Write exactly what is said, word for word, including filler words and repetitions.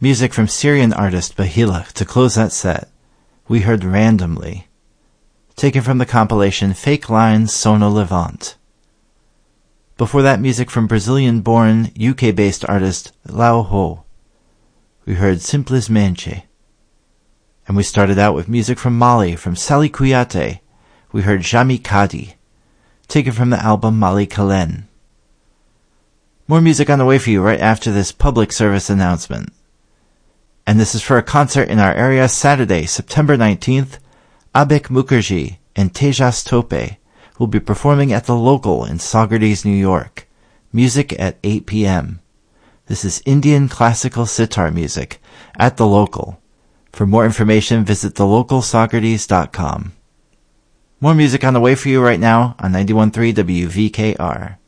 Music from Syrian artist Bahila to close that set. We heard Randomly, taken from the compilation Fake Lines Sono Levant. Before that, music from Brazilian-born, U K-based artist Lau Ho. We heard Simplesmente. And we started out with music from Mali, from Sally Kouyaté. We heard Jami Kadi, taken from the album Mali Kalen. More music on the way for you right after this public service announcement. And this is for a concert in our area Saturday, September nineteenth. Abek Mukherjee and Tejas Tope will be performing at the Local in Saugerties, New York. Music at eight p.m. This is Indian classical sitar music at the Local. For more information, visit the local saugerties dot com. More music on the way for you right now on ninety-one point three W V K R.